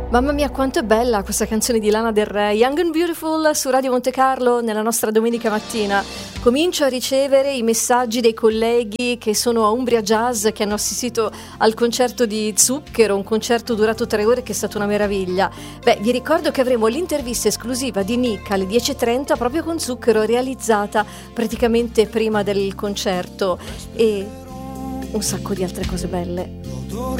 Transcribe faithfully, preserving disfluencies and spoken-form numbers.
Mamma mia, quanto è bella questa canzone di Lana Del Rey, Young and Beautiful su Radio Monte Carlo nella nostra domenica mattina. Comincio a ricevere i messaggi dei colleghi che sono a Umbria Jazz, che hanno assistito al concerto di Zucchero, un concerto durato tre ore che è stata una meraviglia. Beh, vi ricordo che avremo l'intervista esclusiva di Nick alle dieci e trenta proprio con Zucchero, realizzata praticamente prima del concerto, e un sacco di altre cose belle.